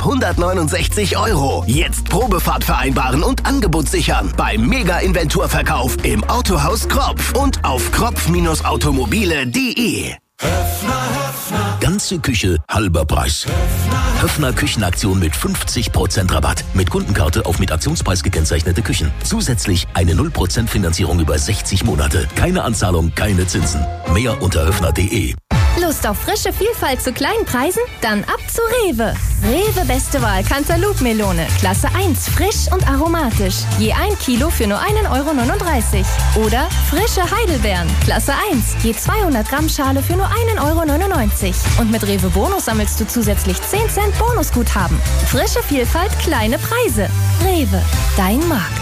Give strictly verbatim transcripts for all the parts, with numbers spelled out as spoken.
hundertneunundsechzig Euro. Jetzt Probefahrt vereinbaren und Angebot sichern. Beim Mega-Inventurverkauf im Autohaus Kropf und auf kropf automobile punkt de. Höffner, Höffner. Ganze Küche, halber Preis. Höffner, Höffner Küchenaktion mit fünfzig Prozent Rabatt. Mit Kundenkarte auf mit Aktionspreis gekennzeichnete Küchen. Zusätzlich eine null Prozent Finanzierung über sechzig Monate. Keine Anzahlung, keine Zinsen. Mehr unter höffner punkt de. Lust auf frische Vielfalt zu kleinen Preisen? Dann ab zu Rewe. Rewe Beste Wahl Cantaloupe-Melone. Klasse eins, frisch und aromatisch. Je ein Kilo für nur ein Euro neununddreißig. Oder frische Heidelbeeren. Klasse eins, je zweihundert Gramm Schale für nur ein Euro neunundneunzig. Und mit Rewe Bonus sammelst du zusätzlich zehn Cent Bonusguthaben. Frische Vielfalt, kleine Preise. Rewe, dein Markt.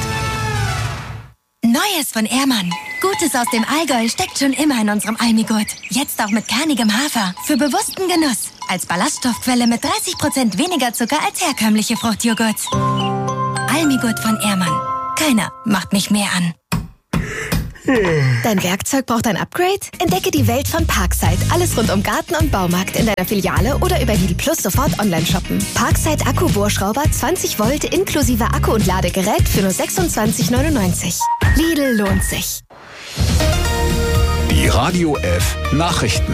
Neues von Ehrmann. Gutes aus dem Allgäu steckt schon immer in unserem Almigurt. Jetzt auch mit kernigem Hafer. Für bewussten Genuss. Als Ballaststoffquelle mit dreißig Prozent weniger Zucker als herkömmliche Fruchtjoghurts. Almigurt von Ehrmann. Keiner macht mich mehr an. Dein Werkzeug braucht ein Upgrade? Entdecke die Welt von Parkside. Alles rund um Garten und Baumarkt in deiner Filiale oder über Lidl Plus sofort online shoppen. Parkside Akku-Bohrschrauber zwanzig Volt inklusive Akku und Ladegerät für nur sechsundzwanzig neunundneunzig. Lidl lohnt sich. Die Radio F Nachrichten.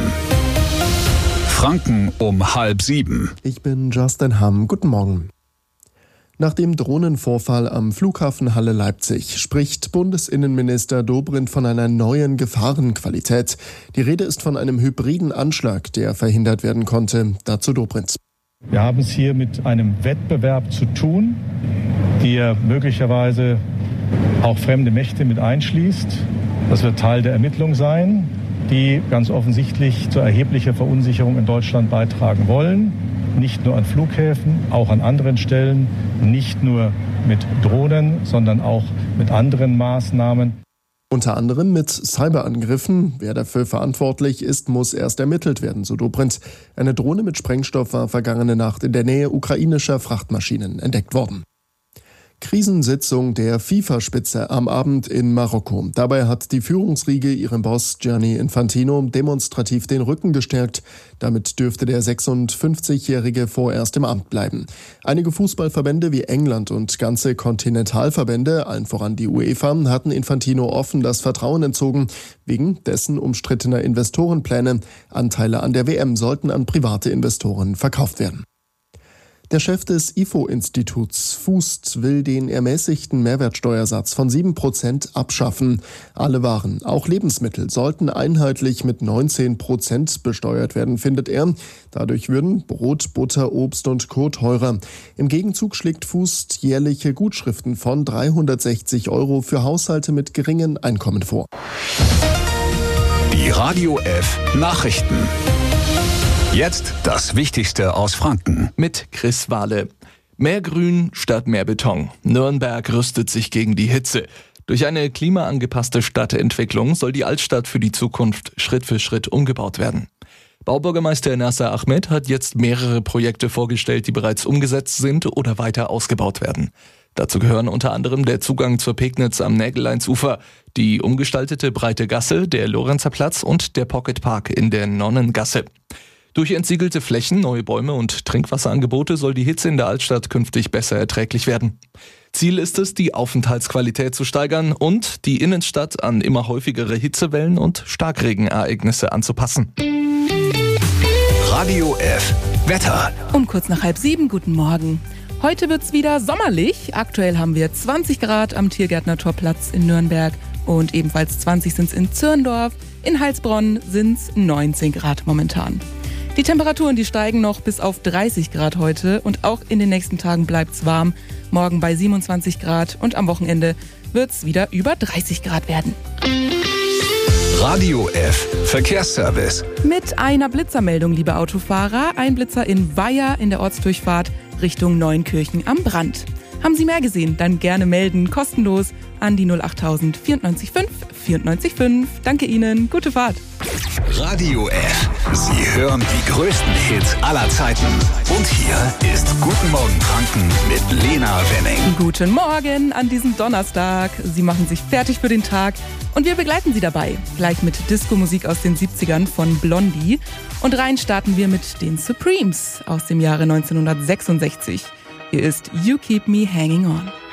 Franken um halb sieben. Ich bin Justin Hamm. Guten Morgen. Nach dem Drohnenvorfall am Flughafen Halle-Leipzig spricht Bundesinnenminister Dobrindt von einer neuen Gefahrenqualität. Die Rede ist von einem hybriden Anschlag, der verhindert werden konnte. Dazu Dobrindt. Wir haben es hier mit einem Wettbewerb zu tun, der möglicherweise auch fremde Mächte mit einschließt. Das wird Teil der Ermittlung sein, die ganz offensichtlich zu erheblicher Verunsicherung in Deutschland beitragen wollen. Nicht nur an Flughäfen, auch an anderen Stellen, nicht nur mit Drohnen, sondern auch mit anderen Maßnahmen. Unter anderem mit Cyberangriffen. Wer dafür verantwortlich ist, muss erst ermittelt werden, so Dobrindt. Eine Drohne mit Sprengstoff war vergangene Nacht in der Nähe ukrainischer Frachtmaschinen entdeckt worden. Krisensitzung der FIFA-Spitze am Abend in Marokko. Dabei hat die Führungsriege ihrem Boss Gianni Infantino demonstrativ den Rücken gestärkt. Damit dürfte der sechsundfünfzigjährige vorerst im Amt bleiben. Einige Fußballverbände wie England und ganze Kontinentalverbände, allen voran die UEFA, hatten Infantino offen das Vertrauen entzogen, wegen dessen umstrittener Investorenpläne. Anteile an der W M sollten an private Investoren verkauft werden. Der Chef des I F O-Instituts Fußt will den ermäßigten Mehrwertsteuersatz von sieben Prozent abschaffen. Alle Waren, auch Lebensmittel, sollten einheitlich mit neunzehn Prozent besteuert werden, findet er. Dadurch würden Brot, Butter, Obst und Co. teurer. Im Gegenzug schlägt Fußt jährliche Gutschriften von dreihundertsechzig Euro für Haushalte mit geringen Einkommen vor. Die Radio F Nachrichten. Jetzt das Wichtigste aus Franken. Mit Chris Wahle. Mehr Grün statt mehr Beton. Nürnberg rüstet sich gegen die Hitze. Durch eine klimaangepasste Stadtentwicklung soll die Altstadt für die Zukunft Schritt für Schritt umgebaut werden. Baubürgermeister Nasser Ahmed hat jetzt mehrere Projekte vorgestellt, die bereits umgesetzt sind oder weiter ausgebaut werden. Dazu gehören unter anderem der Zugang zur Pegnitz am Nägeleinsufer, die umgestaltete breite Gasse, der Lorenzer Platz und der Pocket Park in der Nonnengasse. Durch entsiegelte Flächen, neue Bäume und Trinkwasserangebote soll die Hitze in der Altstadt künftig besser erträglich werden. Ziel ist es, die Aufenthaltsqualität zu steigern und die Innenstadt an immer häufigere Hitzewellen und Starkregenereignisse anzupassen. Radio F Wetter. Um kurz nach halb sieben, guten Morgen. Heute wird's wieder sommerlich. Aktuell haben wir zwanzig Grad am Tiergärtner-Torplatz in Nürnberg und ebenfalls zwanzig sind's in Zirndorf. In Heilsbronn sind's neunzehn Grad momentan. Die Temperaturen, die steigen noch bis auf dreißig Grad heute und auch in den nächsten Tagen bleibt's warm. Morgen bei siebenundzwanzig Grad und am Wochenende wird's wieder über dreißig Grad werden. Radio F Verkehrsservice. Mit einer Blitzermeldung, liebe Autofahrer. Ein Blitzer in Weiher in der Ortsdurchfahrt Richtung Neunkirchen am Brand. Haben Sie mehr gesehen? Dann gerne melden, kostenlos an die null acht tausend vierundneunzig fünf vierundneunzig fünf. Danke Ihnen, gute Fahrt. Radio F. Sie hören die größten Hits aller Zeiten. Und hier ist Guten Morgen Franken mit Lena Wenning. Guten Morgen an diesem Donnerstag. Sie machen sich fertig für den Tag und wir begleiten Sie dabei. Gleich mit Disco-Musik aus den siebzigern von Blondie. Und rein starten wir mit den Supremes aus dem Jahre neunzehnhundertsechsundsechzig. Hier ist You Keep Me Hanging On.